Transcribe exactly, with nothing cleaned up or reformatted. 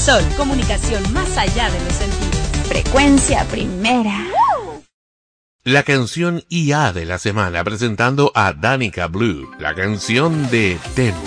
Sol, comunicación más allá de los sentidos. Frecuencia primera. La canción I A de la semana, presentando a Danica Blue, la canción de Temu.